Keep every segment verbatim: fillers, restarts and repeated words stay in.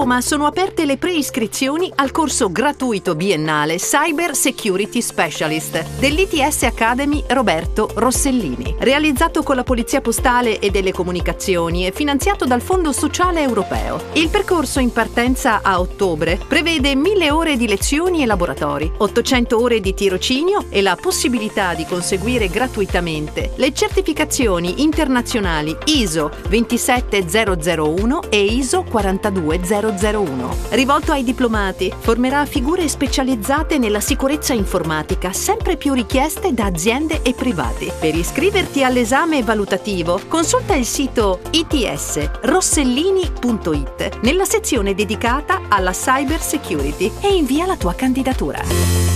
Roma sono aperte le preiscrizioni al corso gratuito biennale Cyber Security Specialist dell'I T S Academy Roberto Rossellini, realizzato con la Polizia Postale e delle Comunicazioni e finanziato dal Fondo Sociale Europeo. Il percorso in partenza a ottobre prevede mille ore di lezioni e laboratori, ottocento ore di tirocinio e la possibilità di conseguire gratuitamente le certificazioni internazionali I S O ventisettemilauno e I S O quarantaduemilauno. Rivolto ai diplomati, formerà figure specializzate nella sicurezza informatica, sempre più richieste da aziende e privati. Per iscriverti all'esame valutativo, consulta il sito i t s rossellini punto i t nella sezione dedicata alla cyber security e invia la tua candidatura.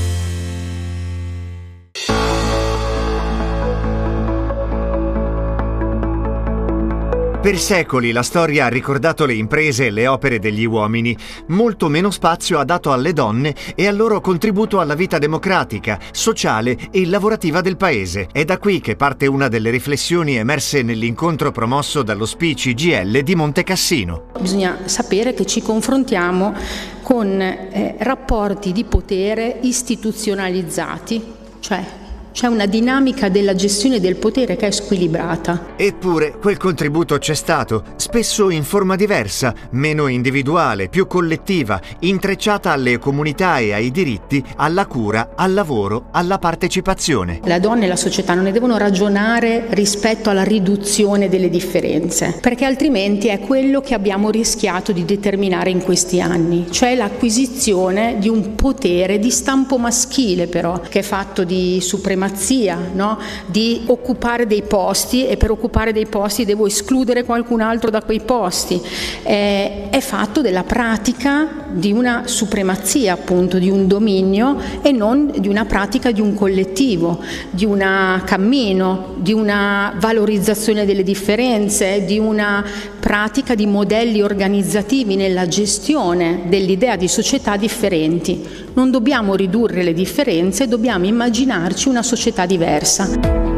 Per secoli la storia ha ricordato le imprese e le opere degli uomini, molto meno spazio ha dato alle donne e al loro contributo alla vita democratica, sociale e lavorativa del paese. È da qui che parte una delle riflessioni emerse nell'incontro promosso dallo S P I C G I L di Montecassino. Bisogna sapere che ci confrontiamo con eh, rapporti di potere istituzionalizzati, cioè c'è una dinamica della gestione del potere che è squilibrata. Eppure quel contributo c'è stato, spesso in forma diversa, meno individuale, più collettiva, intrecciata alle comunità e ai diritti, alla cura, al lavoro, alla partecipazione. La donna e la società non ne devono ragionare rispetto alla riduzione delle differenze, perché altrimenti è quello che abbiamo rischiato di determinare in questi anni, cioè l'acquisizione di un potere di stampo maschile, però, che è fatto di supremazia, no? Di occupare dei posti, e per occupare dei posti devo escludere qualcun altro da quei posti. Eh, è fatto della pratica di una supremazia, appunto, di un dominio e non di una pratica di un collettivo, di un cammino, di una valorizzazione delle differenze, di una pratica di modelli organizzativi nella gestione dell'idea di società differenti. Non dobbiamo ridurre le differenze, dobbiamo immaginarci una società diversa.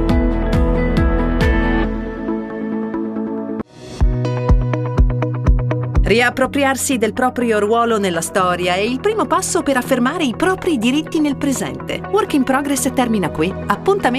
Riappropriarsi del proprio ruolo nella storia è il primo passo per affermare i propri diritti nel presente. Work in Progress termina qui. Appuntamento